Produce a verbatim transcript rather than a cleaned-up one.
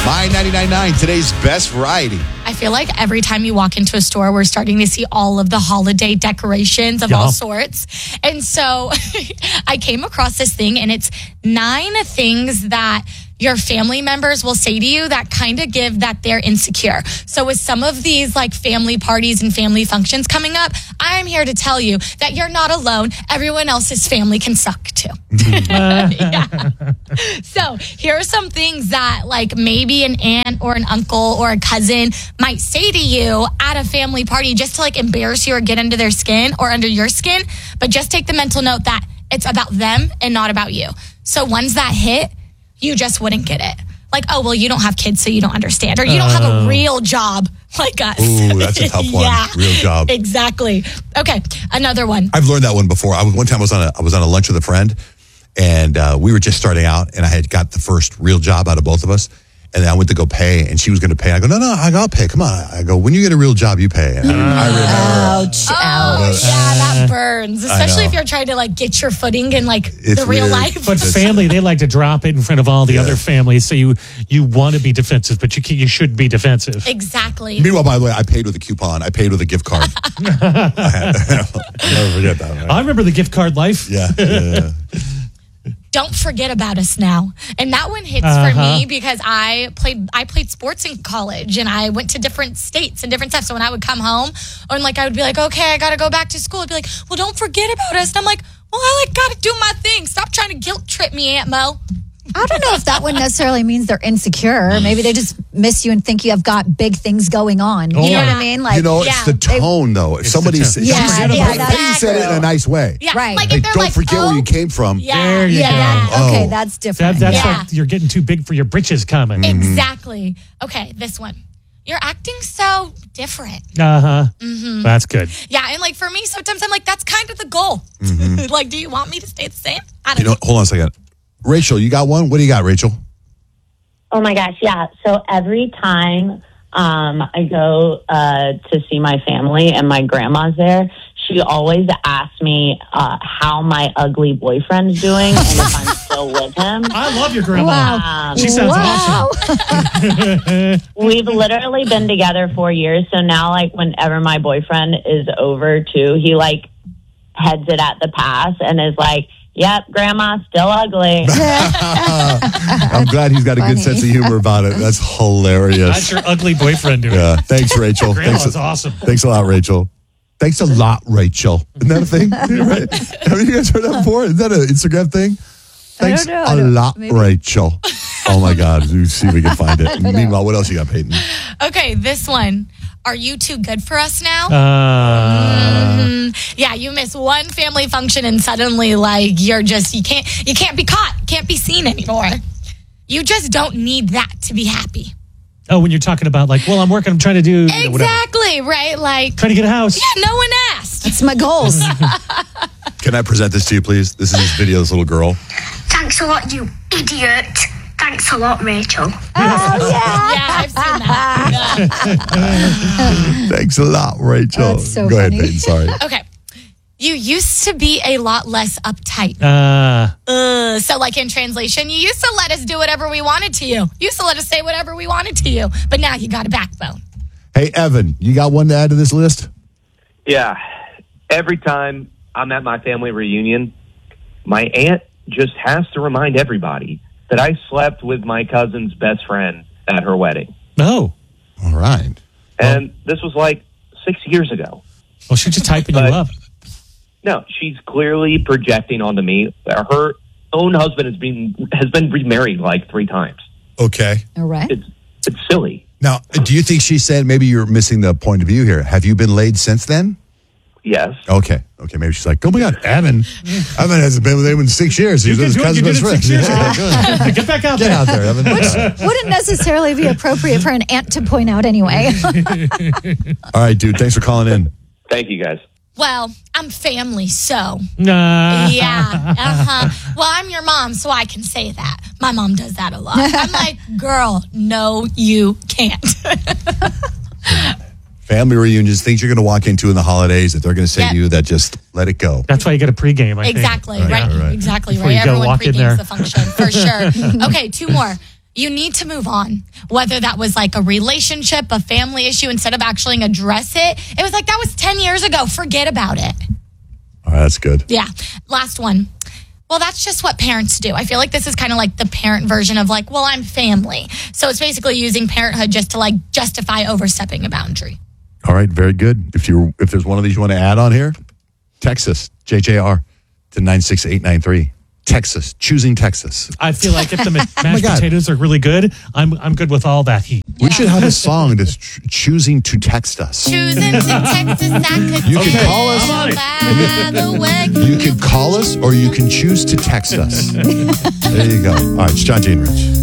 My ninety-nine point nine, today's best variety. I feel like every time you walk into a store, we're starting to see all of the holiday decorations of Yeah. all sorts. And so I came across this thing, and it's nine things that your family members will say to you that kind of give that they're insecure. So with some of these like family parties and family functions coming up, I'm here to tell you that you're not alone. Everyone else's family can suck too. Yeah. So here are some things that like maybe an aunt or an uncle or a cousin might say to you at a family party just to like embarrass you or get under their skin or under your skin. But just take the mental note that it's about them and not about you. So ones that hit, you just wouldn't get it. Like, oh, well, you don't have kids, so you don't understand. Or you don't have a real job like us. Ooh, that's a tough one. Yeah, real job. Exactly. Okay, another one. I've learned that one before. I was, one time I was on a I was on a lunch with a friend, and uh, we were just starting out, and I had got the first real job out of both of us. And then I went to go pay, and she was going to pay. I go, no, no, I go, I'll pay. Come on. I go, when you get a real job, you pay. And I, I remember. Ouch, Oh, ouch. yeah, that burns. I Especially know. if you're trying to like get your footing in like It's the real weird. life. But family, they like to drop it in front of all the Yeah. other families. So you you want to be defensive, but you can, you should be defensive. Exactly. Meanwhile, by the way, I paid with a coupon. I paid with a gift card. I had, I'll never forget that. I remember the gift card life. Yeah. yeah. Don't forget about us now. And that one hits Uh-huh. for me because I played I played sports in college and I went to different states and different stuff. So when I would come home and like I would be like, okay, I gotta go back to school. I'd be like, well, don't forget about us. And I'm like, well, I like gotta do my thing. Stop trying to guilt trip me, Aunt Mo. I don't know if that one necessarily means they're insecure. Maybe they just miss you and think you have got big things going on. You know Yeah. what I mean? Like, You know, yeah, it's the they- tone, though. If It's somebody the tone. says, Yeah, she said, yeah, it- that's Peggy said it in a nice way. Yeah. Right. Like Hey, if they're don't like, forget oh, where you came from. Yeah. There you yeah. go. yeah, okay, Oh. that's That, different. that's Yeah. like you're getting too big for your britches coming. Exactly. Okay, this one. You're acting so different. Uh huh. That's good. Yeah, and like for me, sometimes I'm like, that's kind of the goal. Like, do you want me to stay the same? I don't You know, hold on a second. Rachel, you got one? What do you got, Rachel? Oh my gosh, yeah. So every time um, I go uh, to see my family and my grandma's there, she always asks me uh, how my ugly boyfriend's doing and if I'm still with him. I love your grandma. Wow. Um, She sounds wow. awesome. We've literally been together four years, so now like whenever my boyfriend is over too, he like heads it at the pass and is like, "Yep, grandma's still ugly." I'm glad he's got a good Funny. sense of humor about it. That's That's hilarious. your ugly boyfriend doing. Yeah. Thanks, Rachel. Grandma's Thanks, awesome. thanks a lot, Rachel. Thanks a lot, Rachel. Isn't that a thing? Right? Have you guys heard that before? Is that an Instagram thing? Thanks don't know. I a don't- lot, maybe. Rachel. Oh my God. Let's see if we can find it. Meanwhile, what else you got, Peyton? Okay, this one. Are you too good for us now? Uh, Mm, yeah, you miss one family function and suddenly like you're just you can't you can't be caught, can't be seen anymore. You just don't need that to be happy. oh, when you're talking about like, well, I'm working, I'm trying to do you know, whatever. Exactly, right? Like Trying to get a house. yeah, no one asked. That's my goals. Can I present this to you, please? This is this video, this little girl. Thanks a lot, you idiot. Thanks a lot, Rachel. Oh, yeah. Yeah, I've seen that. Thanks a lot, Rachel. That's so Go funny. ahead, Peyton. Sorry. Yeah. Okay. You used to be a lot less uptight. Uh, Uh, so, like in translation, you used to let us do whatever we wanted to you. You used to let us say whatever we wanted to you. But now you got a backbone. Hey, Evan, you got one to add to this list? Yeah. Every time I'm at my family reunion, my aunt just has to remind everybody that I slept with my cousin's best friend at her wedding. no. All right. And this was like six years ago. Well, she's just typing But- you up. No, she's clearly projecting onto me. Her own husband has been has been remarried like three times. Okay. All right. It's it's silly. Now, do you think she said, maybe you're missing the point of view here. Have you been laid since then? Yes. Okay. Okay. Maybe she's like, oh my God, Evan. Evan hasn't been with anyone in six years. He's You his can do it. You cousin's did best it six friend. years Yeah, ago. good. Get back out Get there. out there, Evan. Wouldn't necessarily be appropriate for an aunt to point out anyway. All right, dude. Thanks for calling in. Thank you guys. Well, I'm family, so. Nah. Yeah. Uh-huh. Well, I'm your mom, so I can say that. My mom does that a lot. I'm like, girl, no, you can't. Family reunions, things you're going to walk into in the holidays that they're going to say Yep. to you that just let it go. That's why you get a pregame, I think. Exactly, Right, right? right. Exactly, Before right. you go Everyone walk in pregames there. the function, for sure. Okay, two more. you need to move on. Whether that was like a relationship, a family issue, instead of actually address it, it was like, that was ten years ago. Forget about it. All right, that's good. Yeah. Last one. Well, that's just what parents do. I feel like this is kind of like the parent version of like, well, I'm family. So it's basically using parenthood just to like justify overstepping a boundary. All right, very good. If you if there's one of these you want to add on here, text us, J J R, to nine six eight nine three. Texas, choosing Texas. I feel like if the ma- Oh mashed potatoes are really good, I'm I'm good with all that heat. We should have a song that's tr- choosing to text us. Choosing to Texas, I could You can tell call us. by the way You can call us or you can choose to text us. There you go. All right, it's John G and Rich.